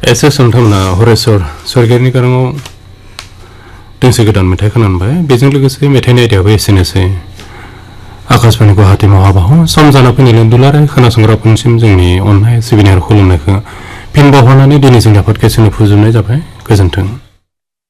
एसे समथामना हरेश्वर स्वर्गीयनि गाराङाव दोंसे गोदान मेथाइ खोनाबाय बेजों लोगोसे मेथाइनि आयदायाबो एसेनोसै आकाशबाणी गुवाहाटी महाबाहु सम जाना फैनायलाय दुलाराय खोनासंग्राफोरनिसिम जोंनि अननाय सिबिनाय आरो खुलुमनायखौ फिन बावहरनानै दिनै जोंनि आफादखौ फोजोबनाय जाबाय गोजोन्थों।